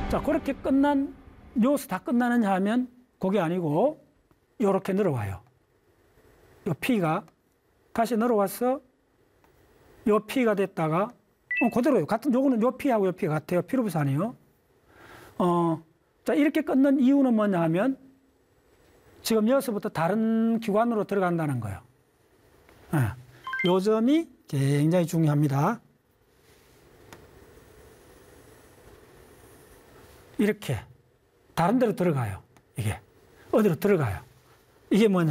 자, 그렇게 끝난, 여기서 다 끝나느냐 하면 그게 아니고, 요렇게 늘어와요. 요 P가 다시 늘어와서 요 P가 됐다가, 그대로요. 같은, 요거는 요 P하고 요 P가 같아요. P루브산이요. 자, 이렇게 끊는 이유는 뭐냐 하면, 지금 여기서부터 다른 기관으로 들어간다는 거예요. 요 점이 굉장히 중요합니다. 이렇게 다른 데로 들어가요. 이게 어디로 들어가요. 이게 뭐냐